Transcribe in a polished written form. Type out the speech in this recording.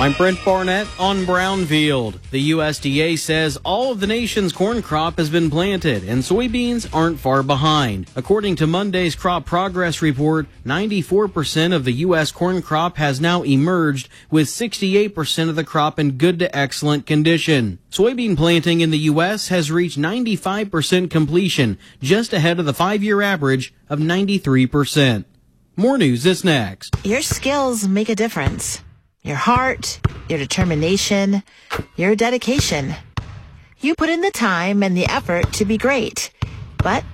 I'm Brent Barnett on Brownfield. The USDA says all of the nation's corn crop has been planted and soybeans aren't far behind. According to Monday's crop progress report, 94% of the U.S. corn crop has now emerged, with 68% of the crop in good to excellent condition. Soybean planting in the U.S. has reached 95% completion, just ahead of the 5-year average of 93%. More news is next. Your skills make a difference. Your heart, your determination, your dedication. You put in the time and the effort to be great, but